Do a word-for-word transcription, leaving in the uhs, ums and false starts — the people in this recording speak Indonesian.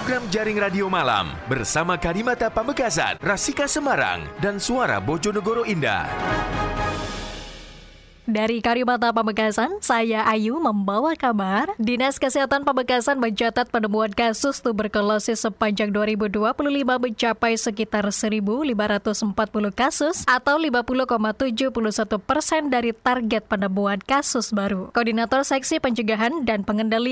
Program Jaring Radio Malam bersama Karimata Pamekasan, Rasika Semarang, dan Suara Bojonegoro Indah. Dari Karimata Pamekasan, saya Ayu membawa kabar. Dinas Kesehatan Pamekasan mencatat penemuan kasus tuberkulosis sepanjang dua ribu dua puluh lima mencapai sekitar seribu lima ratus empat puluh kasus atau lima puluh koma tujuh satu persen dari target penemuan kasus baru. Koordinator Seksi Pencegahan dan Pengendalian